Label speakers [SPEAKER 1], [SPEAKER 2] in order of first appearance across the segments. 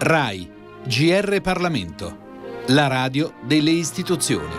[SPEAKER 1] RAI, GR Parlamento, la radio delle istituzioni.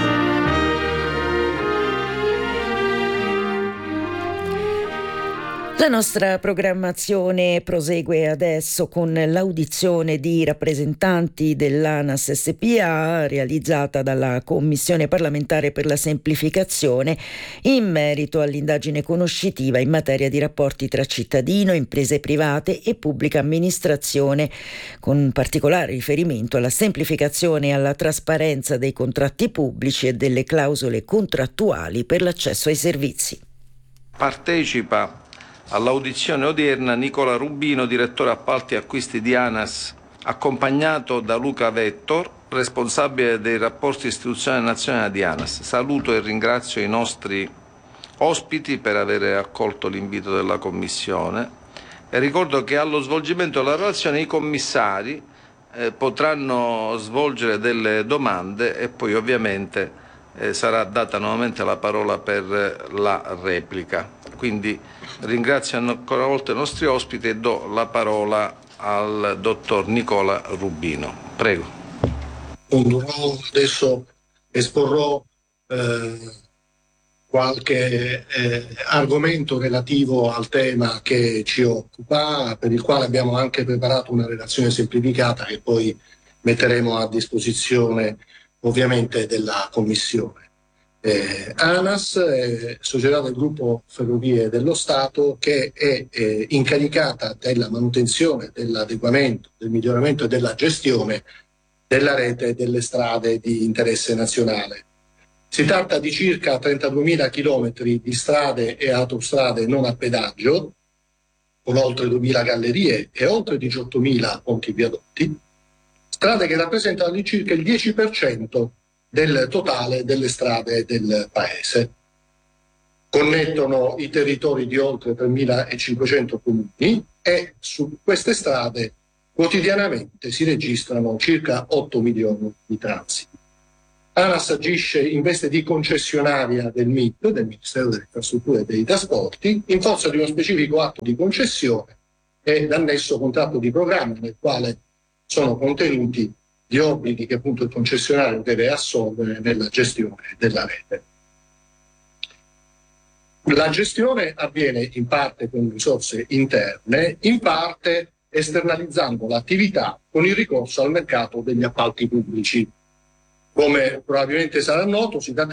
[SPEAKER 2] La nostra programmazione prosegue adesso con l'audizione di rappresentanti dell'ANAS SpA realizzata dalla Commissione parlamentare per la semplificazione in merito all'indagine conoscitiva in materia di rapporti tra cittadino, imprese private e pubblica amministrazione, con particolare riferimento alla semplificazione e alla trasparenza dei contratti pubblici e delle clausole contrattuali per l'accesso ai servizi.
[SPEAKER 3] Partecipa all'audizione odierna Nicola Rubino, direttore appalti e acquisti di ANAS, accompagnato da Luca Vettor, responsabile dei rapporti istituzionali nazionali di ANAS. Saluto e ringrazio i nostri ospiti per aver accolto l'invito della Commissione e ricordo che allo svolgimento della relazione i commissari potranno svolgere delle domande e poi ovviamente sarà data nuovamente la parola per la replica. Quindi ringrazio ancora una volta i nostri ospiti e do la parola al dottor Nicola Rubino. Prego.
[SPEAKER 4] Adesso esporrò qualche argomento relativo al tema che ci occupa, per il quale abbiamo anche preparato una relazione semplificata che poi metteremo a disposizione ovviamente della Commissione. ANAS è società del gruppo Ferrovie dello Stato che è incaricata della manutenzione, dell'adeguamento, del miglioramento e della gestione della rete delle strade di interesse nazionale. Si tratta di circa 32.000 chilometri di strade e autostrade non a pedaggio, con oltre 2.000 gallerie e oltre 18.000 ponti viadotti, strade che rappresentano all'incirca il 10% del totale delle strade del paese. Connettono i territori di oltre 3.500 comuni e su queste strade quotidianamente si registrano circa 8 milioni di transiti. ANAS agisce in veste di concessionaria del MIT, del Ministero delle Infrastrutture e dei Trasporti, in forza di uno specifico atto di concessione e l'annesso contratto di programma nel quale sono contenuti gli obblighi che appunto il concessionario deve assolvere nella gestione della rete. La gestione avviene in parte con risorse interne, in parte esternalizzando l'attività con il ricorso al mercato degli appalti pubblici. Come probabilmente sarà noto, si tratta